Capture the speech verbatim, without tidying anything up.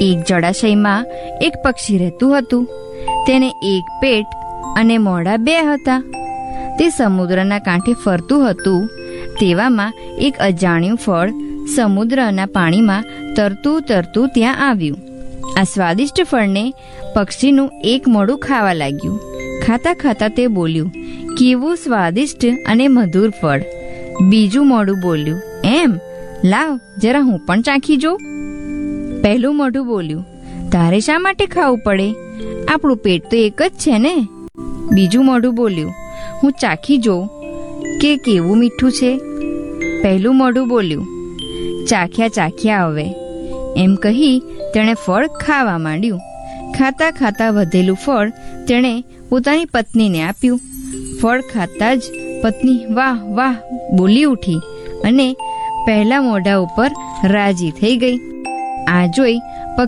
એક જળાશયમાં એક પક્ષી રહેતું હતું. તેને એક પેટ અને મોઢા બે હતા. તે સમુદ્રના કાંઠે ફરતું હતું. તેવામાં એક અજાણ્યું ફળ સમુદ્રના પાણીમાં તરતું તરતું ત્યાં આવ્યું. આ સ્વાદિષ્ટ ફળને પક્ષીનું એક મોઢું ખાવા લાગ્યું. ખાતા ખાતા તે બોલ્યું, કેવું સ્વાદિષ્ટ અને મધુર ફળ. બીજું મોઢું બોલ્યું, એમ, લાવ જરા હું પણ ચાખી જોઉં. પહેલું મોઢું બોલ્યું, તારે શા માટે ખાવું પડે? આપણું પેટ તો એક જ છે ને. બીજું મોઢું બોલ્યું, હું ચાખી જોઉં કે કેવું મીઠું છે. પહેલું મોઢું બોલ્યું, ચાખ્યા ચાખ્યા હવે. એમ કહી તેણે ફળ ખાવા માંડ્યું. ખાતા ખાતા વધેલું ફળ તેણે પોતાની પત્નીને આપ્યું. ફળ ખાતા જ પત્ની વાહ વાહ બોલી ઉઠી અને પહેલા મોઢા ઉપર રાજી થઈ ગઈ. આ જોઈ